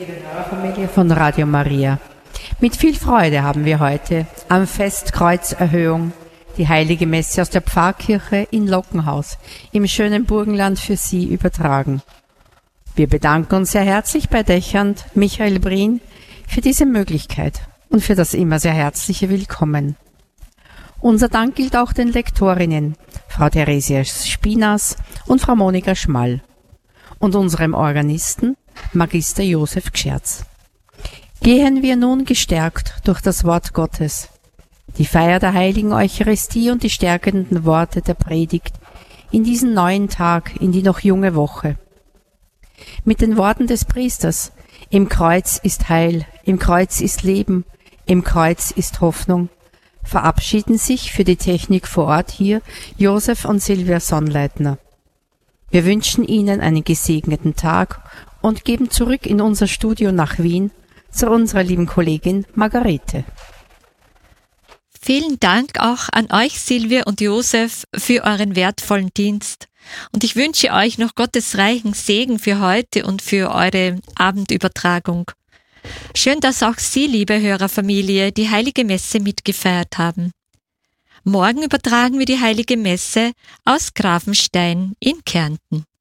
Familie von Radio Maria. Mit viel Freude haben wir heute am Fest Kreuzerhöhung die Heilige Messe aus der Pfarrkirche in Lockenhaus im schönen Burgenland für Sie übertragen. Wir bedanken uns sehr herzlich bei Dächernd Michael Brien für diese Möglichkeit und für das immer sehr herzliche Willkommen. Unser Dank gilt auch den Lektorinnen, Frau Theresia Spinas und Frau Monika Schmall, und unserem Organisten, Magister Josef Gscherz. Gehen wir nun gestärkt durch das Wort Gottes, die Feier der heiligen Eucharistie und die stärkenden Worte der Predigt in diesen neuen Tag, in die noch junge Woche. Mit den Worten des Priesters: Im Kreuz ist Heil, im Kreuz ist Leben, im Kreuz ist Hoffnung, verabschieden sich für die Technik vor Ort hier Josef und Silvia Sonnleitner. Wir wünschen Ihnen einen gesegneten Tag und geben zurück in unser Studio nach Wien zu unserer lieben Kollegin Margarete. Vielen Dank auch an euch, Silvia und Josef, für euren wertvollen Dienst. Und ich wünsche euch noch Gottes reichen Segen für heute und für eure Abendübertragung. Schön, dass auch Sie, liebe Hörerfamilie, die Heilige Messe mitgefeiert haben. Morgen übertragen wir die Heilige Messe aus Grafenstein in Kärnten.